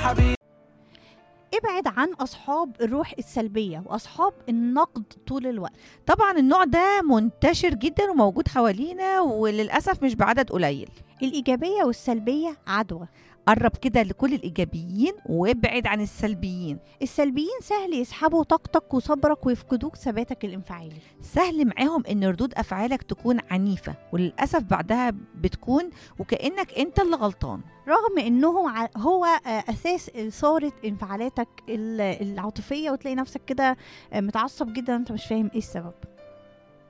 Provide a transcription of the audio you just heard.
حبيبي. ابعد عن أصحاب الروح السلبية وأصحاب النقد طول الوقت. طبعا النوع ده منتشر جدا وموجود حوالينا وللأسف مش بعدد قليل. الإيجابية والسلبية عدوى. قرب كده لكل الإيجابيين وابعد عن السلبيين. السلبيين سهل يسحبوا طاقتك وصبرك ويفقدوك ثباتك الانفعالي. سهل معاهم ان ردود أفعالك تكون عنيفة وللأسف بعدها بتكون وكأنك انت اللي غلطان، رغم انهم هو اساس اثاره انفعالاتك العاطفيه، وتلاقي نفسك كده متعصب جدا انت مش فاهم ايه السبب.